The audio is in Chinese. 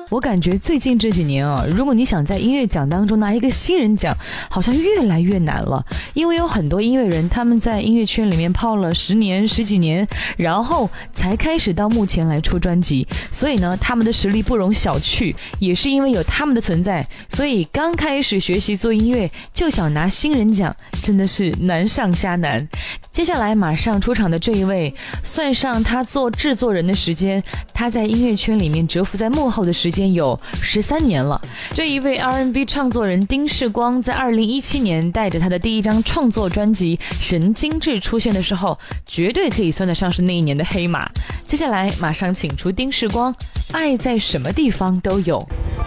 我感觉最近这几年啊，如果你想在音乐奖当中拿一个新人奖，好像越来越难了。因为有很多音乐人，他们在音乐圈里面泡了10年、10几年，然后才开始到目前来出专辑。所以呢，他们的实力不容小觑。也是因为有他们的存在，所以刚开始学习做音乐就想拿新人奖，真的是难上加难。接下来马上出场的这一位，算上他做制作人的时间，他在音乐圈里面蛰伏在幕后的时间有13年了。这一位 R&B 创作人丁世光在2017年带着他的第一张创作专辑《神经质》出现的时候，绝对可以算得上是那一年的黑马。接下来马上请出丁世光，爱在什么地方都有。